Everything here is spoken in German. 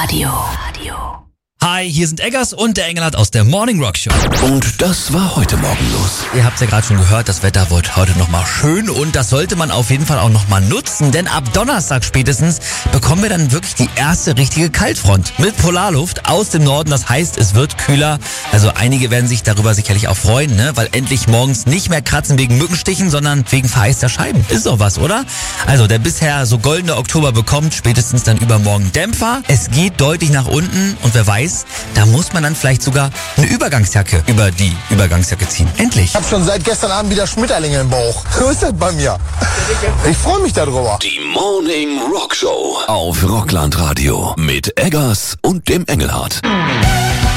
Radio. Hi, hier sind Eggers und der Engelhardt aus der Morning Rock Show. Und das war heute Morgen los. Ihr habt es ja gerade schon gehört, das Wetter wird heute nochmal schön und das sollte man auf jeden Fall auch nochmal nutzen, denn ab Donnerstag spätestens bekommen wir dann wirklich die erste richtige Kaltfront mit Polarluft aus dem Norden. Das heißt, es wird kühler. Also einige werden sich darüber sicherlich auch freuen, ne? Weil endlich morgens nicht mehr kratzen wegen Mückenstichen, sondern wegen vereisten Scheiben. Ist doch was, oder? Also der bisher so goldene Oktober bekommt spätestens dann übermorgen Dämpfer. Es geht deutlich nach unten und wer weiß, da muss man dann vielleicht sogar eine Übergangsjacke über die Übergangsjacke ziehen. Endlich. Ich habe schon seit gestern Abend wieder Schmetterlinge im Bauch. So ist das bei mir. Ich freue mich darüber. Die Morning Rock Show auf Rockland Radio mit Eggers und dem Engelhardt.